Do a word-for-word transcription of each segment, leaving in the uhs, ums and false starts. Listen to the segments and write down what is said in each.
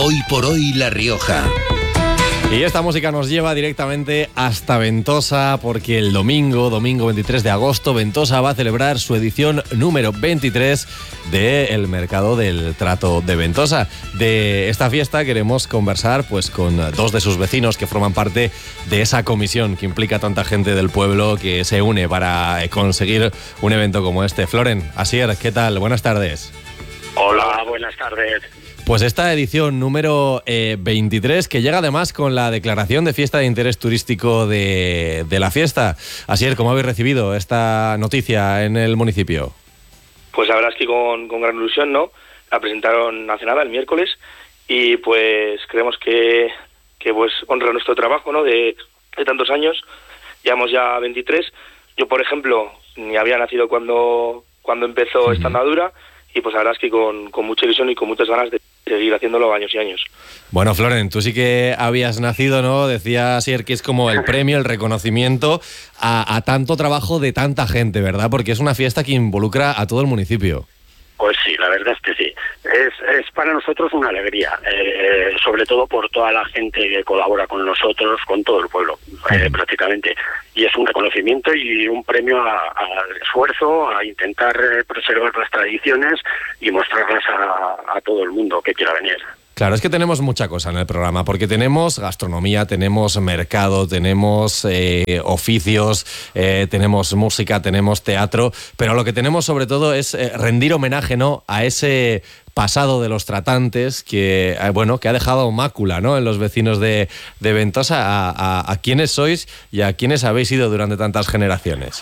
Hoy por hoy La Rioja. Y esta música nos lleva directamente hasta Ventosa, porque el domingo, domingo veintitrés de agosto, Ventosa va a celebrar su edición número veintitrés del Mercado del Trato de Ventosa. De esta fiesta queremos conversar pues con dos de sus vecinos que forman parte de esa comisión que implica tanta gente del pueblo que se une para conseguir un evento como este. Floren, Asier, ¿qué tal? Buenas tardes. Hola, buenas tardes. Pues esta edición número eh, veintitrés, que llega además con la declaración de fiesta de interés turístico de, de la fiesta. Asier, ¿cómo habéis recibido esta noticia en el municipio? Pues la verdad es que con, con gran ilusión, ¿no? La presentaron hace nada, el miércoles, y pues creemos que, que pues honra nuestro trabajo, ¿no? De, de tantos años. Llevamos ya veintitrés. Yo, por ejemplo, ni había nacido cuando, cuando empezó esta andadura, y pues la verdad es que con, con mucha ilusión y con muchas ganas de seguir haciéndolo años y años. Bueno, Floren, tú sí que habías nacido, ¿no? Decía Asier que es como el premio, el reconocimiento a, a tanto trabajo de tanta gente, ¿verdad? Porque es una fiesta que involucra a todo el municipio. Pues sí, la verdad es que sí. Es, es para nosotros una alegría, eh, sobre todo por toda la gente que colabora con nosotros, con todo el pueblo, eh, prácticamente. Y es un reconocimiento y un premio al esfuerzo, a intentar eh, preservar las tradiciones y mostrarlas a, a todo el mundo que quiera venir. Claro, es que tenemos mucha cosa en el programa, porque tenemos gastronomía, tenemos mercado, tenemos eh, oficios, eh, tenemos música, tenemos teatro, pero lo que tenemos sobre todo es eh, rendir homenaje, ¿no?, a ese pasado de los tratantes que, eh, bueno, que ha dejado mácula, ¿no?, en los vecinos de, de Ventosa, a, a, a quiénes sois y a quiénes habéis ido durante tantas generaciones.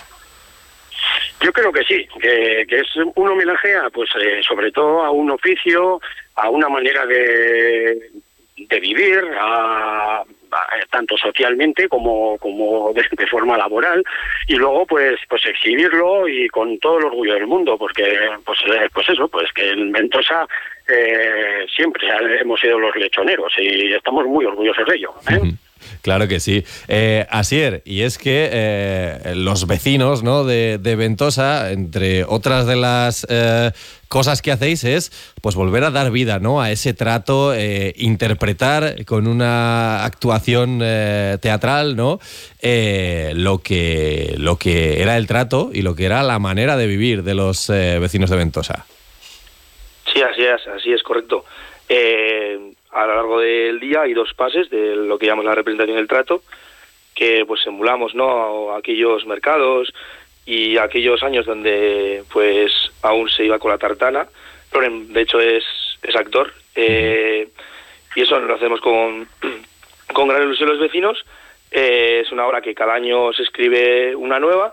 Yo creo que sí, que, que es un homenaje a, pues, eh, sobre todo a un oficio, a una manera de, de vivir, a, a, tanto socialmente como, como de, de forma laboral, y luego pues pues exhibirlo y con todo el orgullo del mundo, porque pues eh, pues eso, pues que en Ventosa eh, siempre hemos sido los lechoneros y estamos muy orgullosos de ello, ¿eh? Uh-huh. Claro que sí. Eh, Asier, y es que eh, los vecinos, ¿no?, de, de Ventosa, entre otras de las eh, cosas que hacéis es pues volver a dar vida, ¿no?, a ese trato, eh, interpretar con una actuación eh, teatral, ¿no?, eh, lo que lo que era el trato y lo que era la manera de vivir de los eh, vecinos de Ventosa. Sí, así es, así es, correcto. Eh, a lo largo del día hay dos pases de lo que llamamos la representación del trato, que pues emulamos, ¿no?, aquellos mercados y aquellos años donde pues aún se iba con la tartana. Loren, de hecho, es, es actor, eh, y eso lo hacemos con, con gran ilusión los vecinos. Eh, es una obra que cada año se escribe una nueva,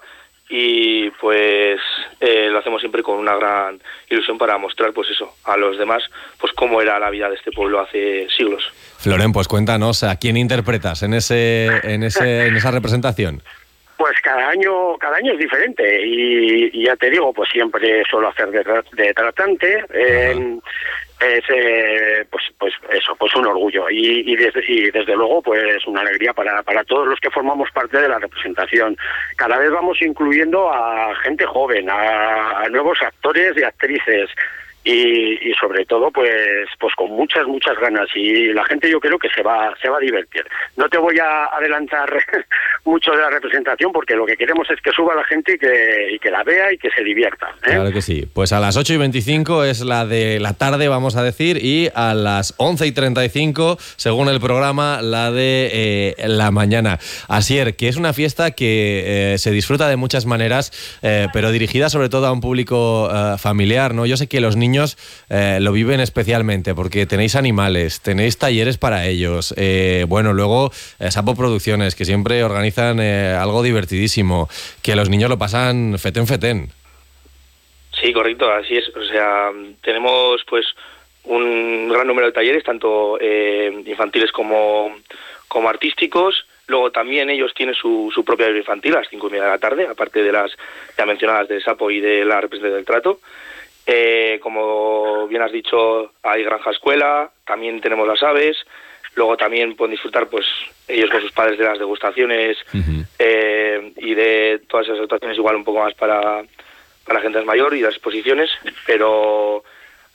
y pues eh, lo hacemos siempre con una gran ilusión para mostrar pues eso a los demás, pues cómo era la vida de este pueblo hace siglos. Floren, pues cuéntanos, ¿a quién interpretas en ese en ese en esa representación? Pues cada año cada año es diferente y, y ya te digo, pues siempre suelo hacer de, de tratante. Eh, es eh, pues pues eso, pues un orgullo y, y, desde, y desde luego pues una alegría para, para todos los que formamos parte de la representación. Cada vez vamos incluyendo a gente joven, a, a nuevos actores y actrices. Y, y sobre todo pues pues con muchas muchas ganas, y la gente yo creo que se va se va a divertir. No te voy a adelantar mucho de la representación, porque lo que queremos es que suba la gente y que, y que la vea y que se divierta, ¿eh? Claro que sí. Pues a las ocho y veinticinco es la de la tarde, vamos a decir, y a las once y treinta y cinco, según el programa, la de eh, la mañana. Asier, que es una fiesta que eh, se disfruta de muchas maneras, eh, pero dirigida sobre todo a un público eh, familiar, ¿no? Yo sé que los niños Niños eh, lo viven especialmente porque tenéis animales, tenéis talleres para ellos, eh, bueno, luego eh, Sapo Producciones, que siempre organizan eh, algo divertidísimo, que los niños lo pasan fetén fetén. Sí, correcto, así es. O sea, tenemos pues un gran número de talleres, tanto eh, infantiles como, como artísticos. Luego también ellos tienen su, su propia hora infantil a las cinco y media de la tarde, aparte de las ya mencionadas de Sapo y de la representación del trato. Eh, como bien has dicho, hay granja escuela, también tenemos las aves. Luego también pueden disfrutar pues ellos con sus padres de las degustaciones, uh-huh. eh, y de todas esas actuaciones, igual un poco más para, para la gente mayor y las exposiciones, pero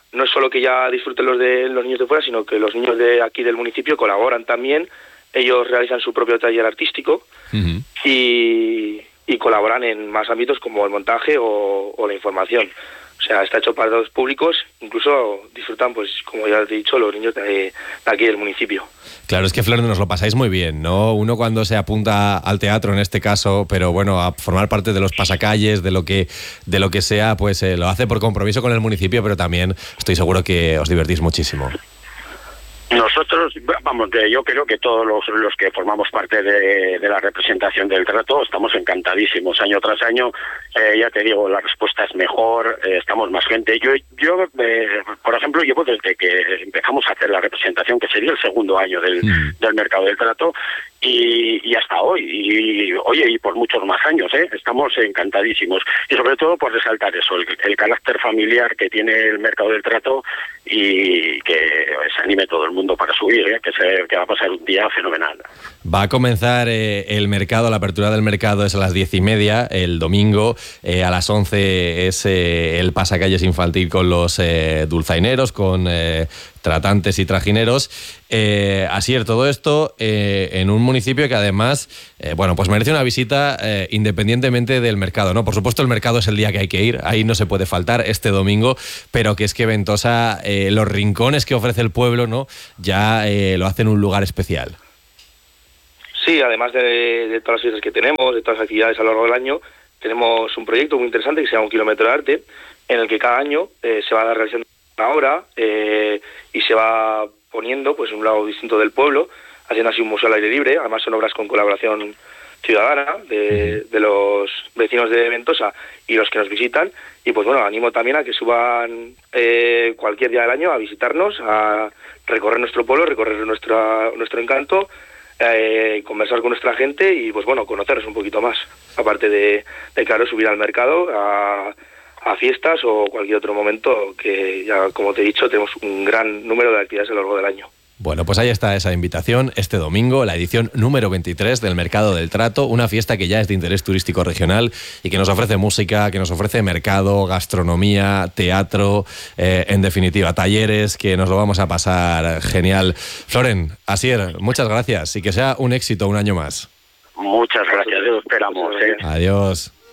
no es solo que ya disfruten los de los niños de fuera, sino que los niños de aquí del municipio colaboran también. Ellos realizan su propio taller artístico uh-huh. y, y colaboran en más ámbitos como el montaje o, o la información. O sea, está hecho para los públicos, incluso disfrutan, pues como ya te he dicho, los niños de, de aquí del municipio. Claro, es que Flor, nos lo pasáis muy bien, ¿no? Uno cuando se apunta al teatro en este caso, pero bueno, a formar parte de los pasacalles, de lo que, de lo que sea, pues eh, lo hace por compromiso con el municipio, pero también estoy seguro que os divertís muchísimo. Nosotros, vamos, yo creo que todos los, los que formamos parte de, de la representación del trato estamos encantadísimos año tras año. Eh, ya te digo, la respuesta es mejor, eh, estamos más gente. Yo, yo eh, por ejemplo, llevo desde que empezamos a hacer la representación, que sería el segundo año del, mm. del mercado del trato, y, y hasta hoy. Y oye, y por muchos más años, ¿eh? Estamos encantadísimos. Y sobre todo por resaltar eso, el, el carácter familiar que tiene el mercado del trato y que se anime todo el mundo para subir, ¿eh? que, se, que va a pasar un día fenomenal. Va a comenzar eh, el mercado, la apertura del mercado es a las diez y media, el domingo, eh, a las once es eh, el pasacalles infantil con los eh, dulzaineros, con eh, tratantes y trajineros. Eh, así es, todo esto eh, en un municipio que además, eh, bueno, pues merece una visita eh, independientemente del mercado, ¿no? Por supuesto el mercado es el día que hay que ir, ahí no se puede faltar este domingo, pero que es que Ventosa, eh, los rincones que ofrece el pueblo, ¿no? Ya eh, lo hacen un lugar especial. Sí, además de, de todas las fiestas que tenemos, de todas las actividades a lo largo del año, tenemos un proyecto muy interesante que se llama Un Kilómetro de Arte, en el que cada año eh, se va realizando una obra eh, y se va poniendo pues en un lado distinto del pueblo, haciendo así un museo al aire libre. Además son obras con colaboración ciudadana de, de los vecinos de Ventosa y los que nos visitan. Y pues bueno, animo también a que suban eh, cualquier día del año a visitarnos, a recorrer nuestro pueblo, recorrer nuestra, nuestro encanto, eh, conversar con nuestra gente y pues bueno, conocernos un poquito más. Aparte de, de claro, subir al mercado, a, a fiestas o cualquier otro momento, que ya como te he dicho, tenemos un gran número de actividades a lo largo del año. Bueno, pues ahí está esa invitación este domingo, la edición número veintitrés del Mercado del Trato, una fiesta que ya es de interés turístico regional y que nos ofrece música, que nos ofrece mercado, gastronomía, teatro, eh, en definitiva, talleres, que nos lo vamos a pasar genial. Floren, Asier, muchas gracias y que sea un éxito un año más. Muchas gracias, lo esperamos. ¿eh? Adiós.